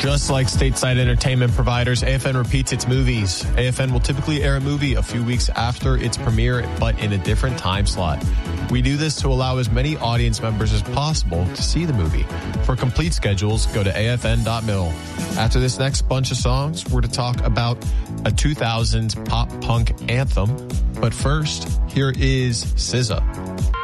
Just like stateside entertainment providers, AFN repeats its movies. AFN will typically air a movie a few weeks after its premiere, but in a different time slot. We do this to allow as many audience members as possible to see the movie. For complete schedules, go to afn.mil. After this next bunch of songs, we're to talk about a 2000s pop punk anthem. But first, here is SZA.